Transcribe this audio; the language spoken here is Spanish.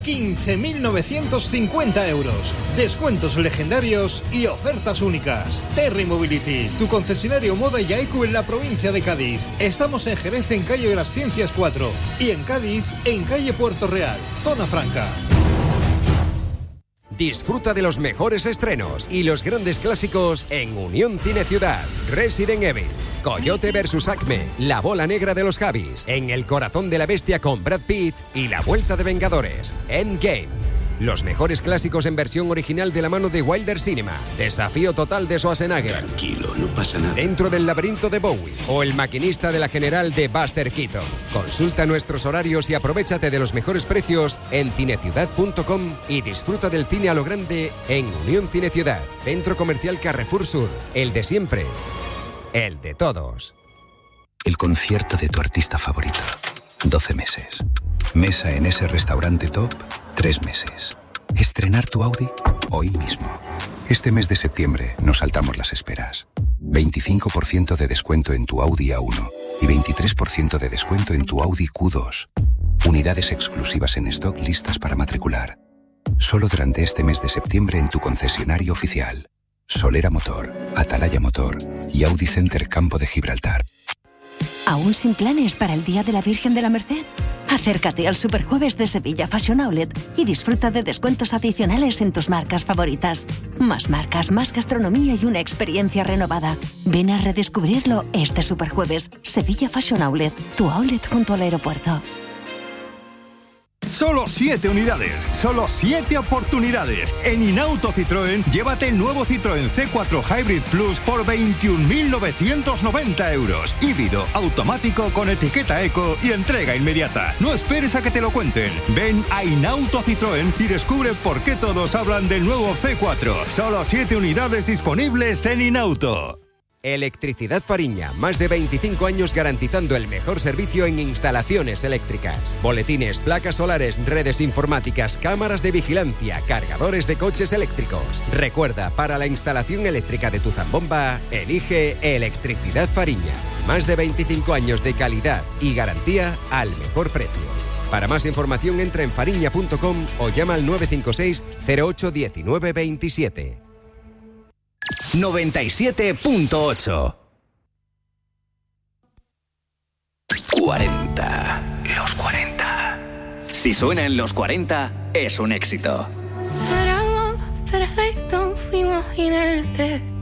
15.950 euros. Descuentos legendarios y ofertas únicas. Terry Mobility, tu concesionario Moda y Aiku en la provincia de Cádiz. Estamos en Jerez, en calle de las Ciencias 4. Y en Cádiz, en calle Puerto Real, Zona Franca. Disfruta de los mejores estrenos y los grandes clásicos en Unión Cine Ciudad. Resident Evil, Coyote vs Acme, La bola negra de los Javis, En el corazón de la bestia con Brad Pitt y La vuelta de Vengadores, Endgame. Los mejores clásicos en versión original de la mano de Wilder Cinema. Desafío total de Schwarzenegger. Tranquilo, no pasa nada. Dentro del laberinto de Bowie. O El maquinista de la General de Buster Keaton. Consulta nuestros horarios y aprovéchate de los mejores precios en cineciudad.com y disfruta del cine a lo grande en Unión Cine Ciudad. Centro Comercial Carrefour Sur. El de siempre. El de todos. El concierto de tu artista favorito. 12 meses. Mesa en ese restaurante top. 3 meses. Estrenar tu Audi hoy mismo. Este mes de septiembre nos saltamos las esperas. 25% de descuento en tu Audi A1 y 23% de descuento en tu Audi Q2. Unidades exclusivas en stock listas para matricular. Solo durante este mes de septiembre en tu concesionario oficial. Solera Motor, Atalaya Motor y Audi Center Campo de Gibraltar. ¿Aún sin planes para el Día de la Virgen de la Merced? Acércate al Superjueves de Sevilla Fashion Outlet y disfruta de descuentos adicionales en tus marcas favoritas. Más marcas, más gastronomía y una experiencia renovada. Ven a redescubrirlo este Superjueves. Sevilla Fashion Outlet, tu outlet junto al aeropuerto. Solo 7 unidades, solo 7 oportunidades. En Inauto Citroën, llévate el nuevo Citroën C4 Hybrid Plus por 21.990 euros. Híbrido, automático con etiqueta eco y entrega inmediata. No esperes a que te lo cuenten. Ven a Inauto Citroën y descubre por qué todos hablan del nuevo C4. Solo 7 unidades disponibles en Inauto. Electricidad Fariña, más de 25 años garantizando el mejor servicio en instalaciones eléctricas. Boletines, placas solares, redes informáticas, cámaras de vigilancia, cargadores de coches eléctricos. Recuerda, para la instalación eléctrica de tu zambomba, elige Electricidad Fariña. Más de 25 años de calidad y garantía al mejor precio. Para más información entra en fariña.com o llama al 956 08 19 27. 97.8 40. Los 40. Si suena en los 40, es un éxito. Éramos perfectos, fuimos inertes.